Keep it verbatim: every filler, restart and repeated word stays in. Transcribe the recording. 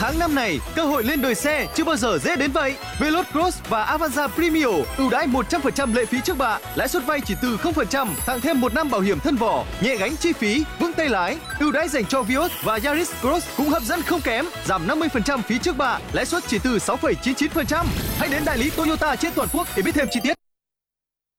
Tháng năm này, cơ hội lên đời xe chưa bao giờ dễ đến vậy. Veloz Cross và Avanza Premio ưu đãi một trăm phần trăm lệ phí trước bạ, lãi suất vay chỉ từ không phần trăm, tặng thêm một năm bảo hiểm thân vỏ, nhẹ gánh chi phí, vững tay lái. Ưu đãi dành cho Vios và Yaris Cross cũng hấp dẫn không kém, giảm năm mươi phần trăm phí trước bạ, lãi suất chỉ từ sáu phẩy chín chín phần trăm. Hãy đến đại lý Toyota trên toàn quốc để biết thêm chi tiết.